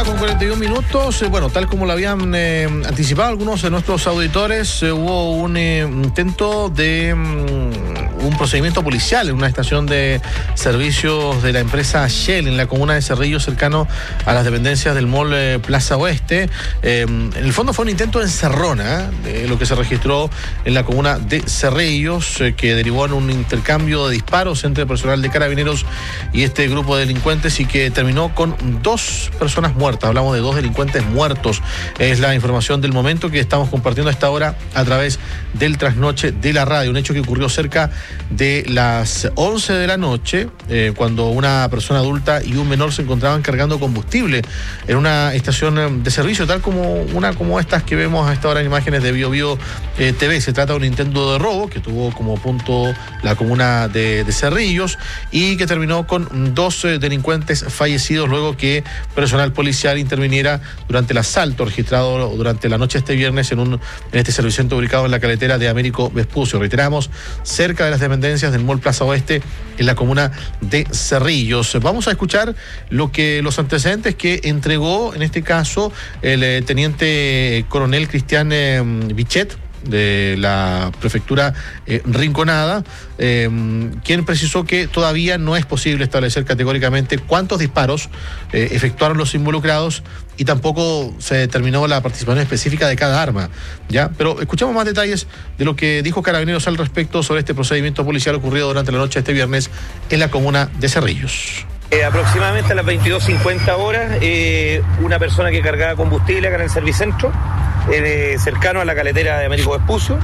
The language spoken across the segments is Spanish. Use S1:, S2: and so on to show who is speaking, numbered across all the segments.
S1: con 41 minutos. Bueno, tal como lo habían anticipado algunos de nuestros auditores, hubo un intento de un procedimiento policial en una estación de servicios de la empresa Shell en la comuna de Cerrillos, cercano a las dependencias del mall Plaza Oeste. En el fondo fue un intento de encerrona, lo que se registró en la comuna de Cerrillos, que derivó en un intercambio de disparos entre personal de Carabineros y este grupo de delincuentes, y que terminó con 2 personas muertas. Hablamos de 2 delincuentes muertos. Es la información del momento que estamos compartiendo a esta hora a través del trasnoche de la radio. Un hecho que ocurrió cerca de las 11 de la noche, cuando una persona adulta y un menor se encontraban cargando combustible en una estación de servicio, tal como estas que vemos a esta hora en imágenes de BioBio TV. Se trata de un intento de robo que tuvo como punto la comuna de Cerrillos y que terminó con 2 delincuentes fallecidos luego que personal policial interviniera durante el asalto registrado durante la noche de este viernes en este servicentro ubicado en la carretera de Américo Vespucio. Reiteramos, cerca de las dependencias del mall Plaza Oeste en la comuna de Cerrillos. Vamos a escuchar los antecedentes que entregó en este caso el teniente coronel Cristian Bichet, de la prefectura Rinconada, quien precisó que todavía no es posible establecer categóricamente cuántos disparos efectuaron los involucrados y tampoco se determinó la participación específica de cada arma, ¿ya? Pero escuchamos más detalles de lo que dijo Carabineros al respecto sobre este procedimiento policial ocurrido durante la noche de este viernes en la comuna de Cerrillos.
S2: Aproximadamente a las 22:50 horas, una persona que cargaba combustible acá en el servicentro, cercano a la caletera de Américo Vespucio,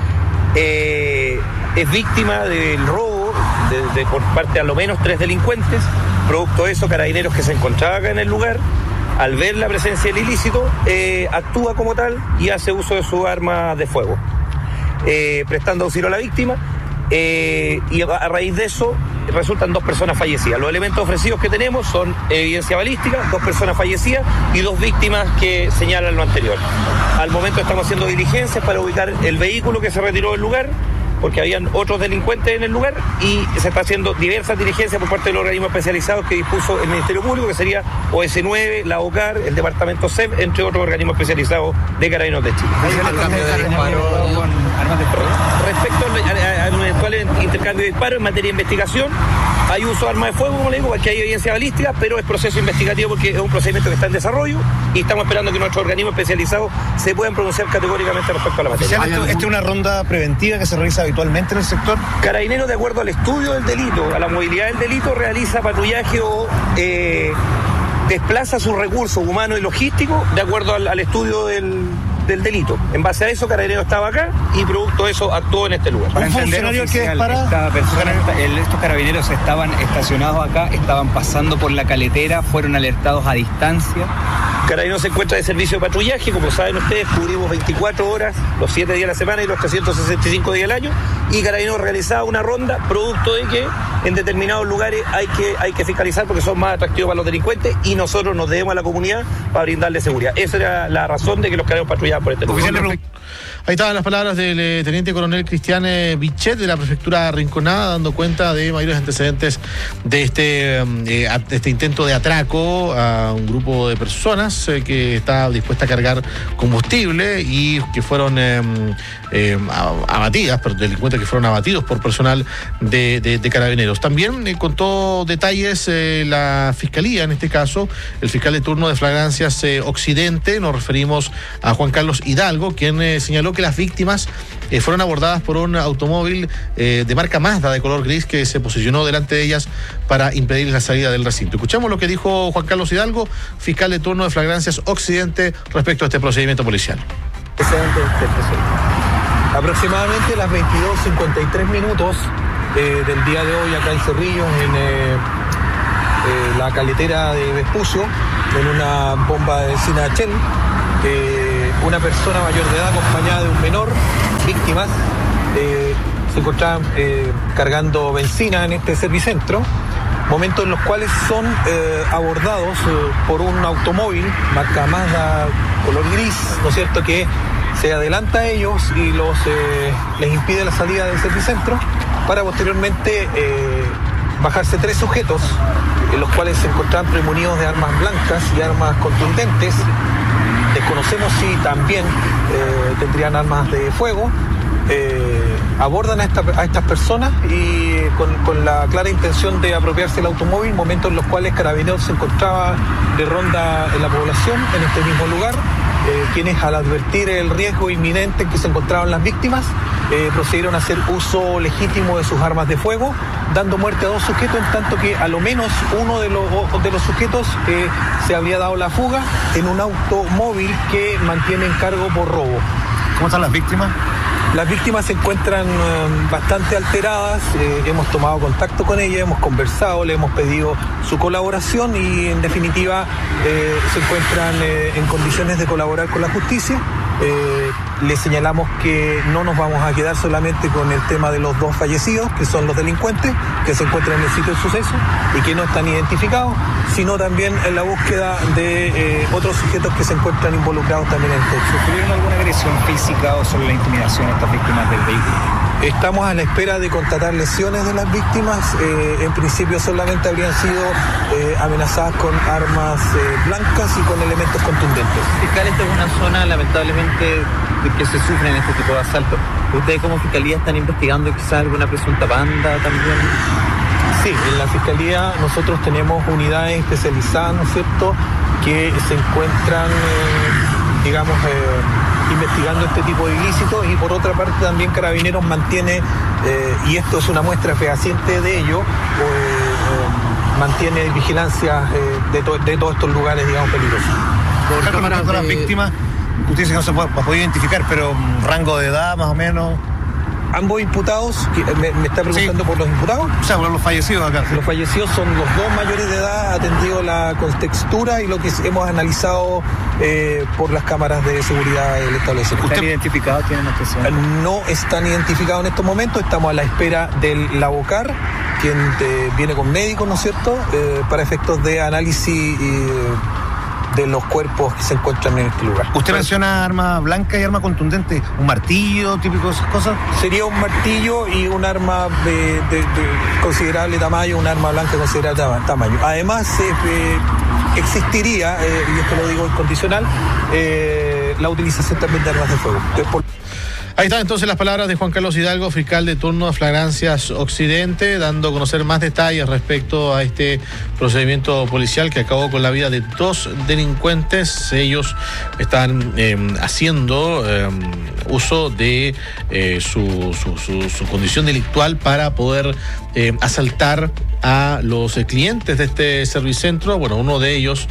S2: es víctima del robo por parte a lo menos 3 delincuentes. Producto de eso, Carabineros, que se encontraba acá en el lugar, al ver la presencia del ilícito, actúa como tal y hace uso de su arma de fuego, prestando auxilio a la víctima. Y a raíz de eso resultan 2 personas fallecidas. Los elementos ofrecidos que tenemos son evidencia balística, 2 personas fallecidas y 2 víctimas que señalan lo anterior. Al momento estamos haciendo diligencias para ubicar el vehículo que se retiró del lugar, porque habían otros delincuentes en el lugar, y se está haciendo diversas diligencias por parte de los organismos especializados que dispuso el Ministerio Público, que sería OS9, la OCAR, el Departamento CEP, entre otros organismos especializados de Carabineros de Chile. Respecto a un eventual intercambio de disparos en materia de investigación, hay uso de armas de fuego, como le digo, porque hay evidencia balística, pero es proceso investigativo porque es un procedimiento que está en desarrollo y estamos esperando que nuestros organismos especializados se puedan pronunciar categóricamente respecto a la materia.
S3: ¿Esta es una ronda preventiva que se realiza habitualmente en el sector?
S2: Carabineros, de acuerdo al estudio del delito, a la movilidad del delito, realiza patrullaje o desplaza sus recursos humanos y logísticos de acuerdo al estudio del delito. En base a eso, Carabineros estaba acá y producto de eso actuó en este lugar.
S4: Para entender, oficial, estos carabineros estaban estacionados acá, estaban pasando por la caletera, fueron alertados a distancia.
S2: Carabineros se encuentra de servicio de patrullaje, como saben ustedes, cubrimos 24 horas, los 7 días de la semana y los 365 días del año, y Carabineros realizaba una ronda producto de que en determinados lugares hay que fiscalizar porque son más atractivos para los delincuentes y nosotros nos debemos a la comunidad para brindarle seguridad. Esa era la razón de que los carabineros patrullaban por este lugar.
S1: Ahí estaban las palabras del teniente coronel Cristian Bichet de la prefectura Rinconada, dando cuenta de mayores antecedentes de este intento de atraco a un grupo de personas que está dispuesta a cargar combustible y que fueron abatidas, pero delincuentes que fueron abatidos por personal de Carabineros. También contó detalles la Fiscalía, en este caso, el fiscal de turno de Flagrancias Occidente. Nos referimos a Juan Carlos Hidalgo, quien señaló que las víctimas fueron abordadas por un automóvil de marca Mazda de color gris que se posicionó delante de ellas para impedir la salida del recinto. Escuchamos lo que dijo Juan Carlos Hidalgo, fiscal de turno de Flagrancias Occidente, respecto a este procedimiento policial.
S5: Aproximadamente las 22:53 minutos del día de hoy acá en Cerrillos, en la caletera de Vespucio, en una bomba de vecina Shell, una persona mayor de edad acompañada de un menor, víctimas, se encontraban cargando benzina en este servicentro, momentos en los cuales son abordados por un automóvil marca Mazda color gris, ¿no es cierto?, que se adelanta a ellos y les impide la salida del servicentro para posteriormente bajarse 3 sujetos, en los cuales se encontraban premunidos de armas blancas y armas contundentes. Desconocemos si también tendrían armas de fuego. Abordan a estas personas y con la clara intención de apropiarse del automóvil, momentos en los cuales Carabineros se encontraba de ronda en la población, en este mismo lugar, quienes al advertir el riesgo inminente en que se encontraban las víctimas, procedieron a hacer uso legítimo de sus armas de fuego, dando muerte a 2 sujetos, en tanto que a lo menos uno de los sujetos se habría dado la fuga en un automóvil que mantiene en cargo por robo.
S3: ¿Cómo están las víctimas?
S5: Las víctimas se encuentran bastante alteradas, hemos tomado contacto con ellas, hemos conversado, le hemos pedido su colaboración y en definitiva se encuentran en condiciones de colaborar con la justicia. Le señalamos que no nos vamos a quedar solamente con el tema de los 2 fallecidos, que son los delincuentes, que se encuentran en el sitio del suceso y que no están identificados, sino también en la búsqueda de otros sujetos que se encuentran involucrados también en este hecho.
S4: ¿Sufrieron alguna agresión física o solo la intimidación a estas víctimas del vehículo?
S5: Estamos a la espera de constatar lesiones de las víctimas. En principio solamente habrían sido amenazadas con armas blancas y con elementos contundentes.
S6: Fiscal, esta es una zona lamentablemente que se sufre en este tipo de asaltos. ¿Ustedes como Fiscalía están investigando quizás alguna presunta banda también?
S5: Sí, en la Fiscalía nosotros tenemos unidades especializadas, ¿no es cierto?, que se encuentran, investigando este tipo de ilícitos, y por otra parte también Carabineros mantiene, y esto es una muestra fehaciente de ello, mantiene vigilancia de todos estos lugares, digamos, peligrosos.
S3: Por cámaras de las víctimas, usted dice que no se puede identificar, pero rango de edad más o menos.
S5: Ambos imputados, me está preguntando por los imputados.
S3: O sea, por los fallecidos acá.
S5: Los fallecidos son los 2 mayores de edad, atendido la contextura y lo que hemos analizado por las cámaras de seguridad del establecimiento.
S4: ¿Están identificados? ¿Tienen antecedentes?
S5: No están identificados en estos momentos, estamos a la espera del Labocar, quien viene con médicos, ¿no es cierto?, para efectos de análisis de los cuerpos que se encuentran en este lugar.
S3: Usted menciona arma blanca y arma contundente, un martillo, típico de esas cosas.
S5: Sería un martillo y un arma de considerable tamaño, un arma blanca de considerable tamaño. Además, existiría, y esto lo digo incondicional, la utilización también de armas de fuego.
S1: Ahí están entonces las palabras de Juan Carlos Hidalgo, fiscal de turno de Flagrancias Occidente, dando a conocer más detalles respecto a este procedimiento policial que acabó con la vida de 2 delincuentes. Ellos están haciendo uso de su condición delictual para poder asaltar a los clientes de este servicentro. Bueno, uno de ellos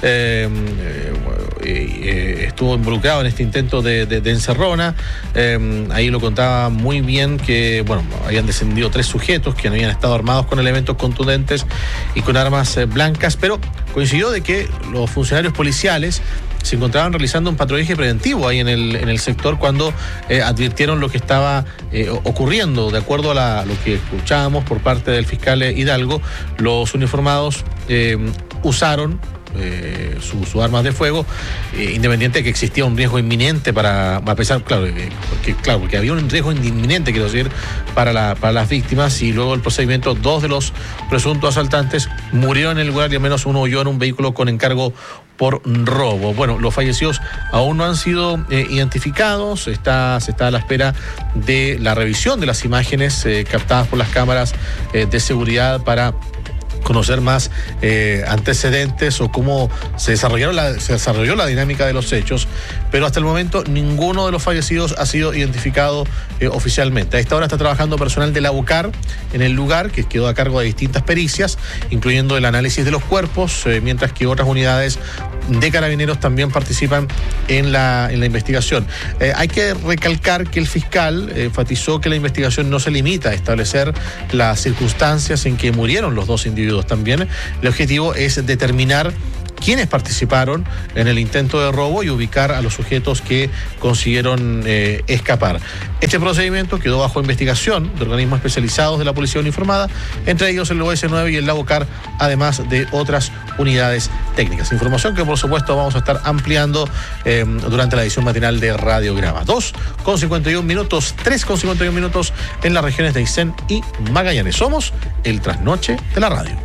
S1: estuvo involucrado en este intento de encerrona. Ahí lo contaba muy bien que, bueno, habían descendido 3 sujetos que habían estado armados con elementos contundentes y con armas blancas, pero coincidió de que los funcionarios policiales se encontraban realizando un patrullaje preventivo ahí en el sector cuando advirtieron lo que estaba ocurriendo. De acuerdo a lo que escuchábamos por parte del fiscal Hidalgo, los uniformados usaron sus armas de fuego, independiente de que existía un riesgo inminente a pesar, porque había un riesgo inminente, quiero decir, para las víctimas, y luego el procedimiento, 2 de los presuntos asaltantes murieron en el lugar y al menos uno huyó en un vehículo con encargo por robo. Bueno, los fallecidos aún no han sido identificados. Se está a la espera de la revisión de las imágenes captadas por las cámaras de seguridad para conocer más antecedentes o cómo se desarrolló la dinámica de los hechos, pero hasta el momento ninguno de los fallecidos ha sido identificado oficialmente. A esta hora está trabajando personal de la UCAR en el lugar, que quedó a cargo de distintas pericias, incluyendo el análisis de los cuerpos, mientras que otras unidades de Carabineros también participan en la investigación. Hay que recalcar que el fiscal enfatizó que la investigación no se limita a establecer las circunstancias en que murieron los 2 individuos. También el objetivo es determinar quiénes participaron en el intento de robo y ubicar a los sujetos que consiguieron escapar. Este procedimiento quedó bajo investigación de organismos especializados de la Policía Uniformada, entre ellos el OS9 y el Labocar, además de otras unidades técnicas. Información que por supuesto vamos a estar ampliando durante la edición matinal de Radiograma. 2:51 minutos, 3:51 minutos en las regiones de Aysén y Magallanes. Somos el trasnoche de la radio.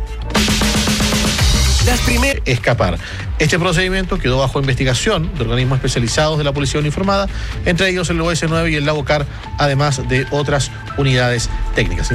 S1: Escapar. Este procedimiento quedó bajo investigación de organismos especializados de la Policía Uniformada, entre ellos el OS9 y el Labocar, además de otras unidades técnicas.